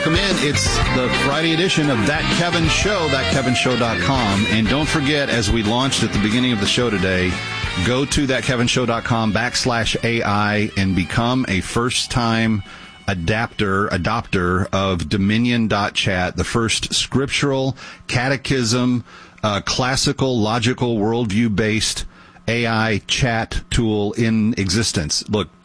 welcome in. It's the Friday edition of That Kevin Show, thatkevinshow.com. And don't forget, as we launched at the beginning of the show today, go to thatkevinshow.com/AI and become a first-time adopter of Dominion.chat, the first scriptural, catechism, classical, logical, worldview-based AI chat tool in existence. Look,